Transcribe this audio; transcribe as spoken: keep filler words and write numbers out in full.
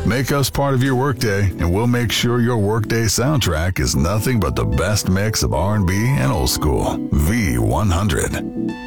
Make us part of your workday, and we'll make sure your workday soundtrack is nothing but the best mix of R and B and old school. V one hundred.